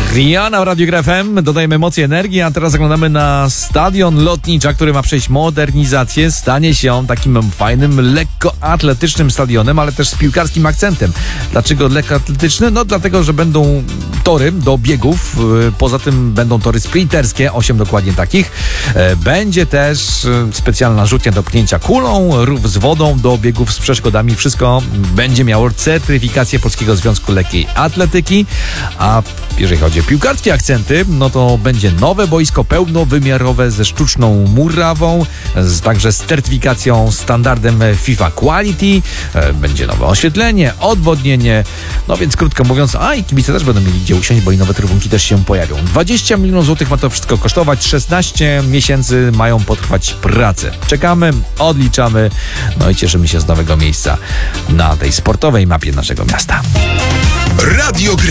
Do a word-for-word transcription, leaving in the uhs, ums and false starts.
Rihanna w Radiu G R F M. Dodajemy emocji, energii, a teraz zaglądamy na stadion Lotnicza, który ma przejść modernizację. Stanie się on takim fajnym, lekkoatletycznym stadionem, ale też z piłkarskim akcentem. Dlaczego lekkoatletyczny? No dlatego, że będą tory do biegów. Poza tym będą tory sprinterskie, osiem dokładnie takich. Będzie też specjalna rzutnia do pchnięcia kulą, rów z wodą do biegów z przeszkodami. Wszystko będzie miało certyfikację Polskiego Związku Lekkiej Atletyki. A jeżeli chodzi o piłkarskie akcenty, no to będzie nowe boisko pełnowymiarowe ze sztuczną murawą, z, także z certyfikacją standardem FIFA Quality. Będzie nowe oświetlenie, odwodnienie. No więc krótko mówiąc, a i kibice też będą mieli gdzie usiąść, bo i nowe trybunki też się pojawią. dwadzieścia milionów złotych ma to wszystko kosztować, szesnaście miesięcy mają potrwać prace. Czekamy, odliczamy, no i cieszymy się z nowego miejsca na tej sportowej mapie naszego miasta. Radio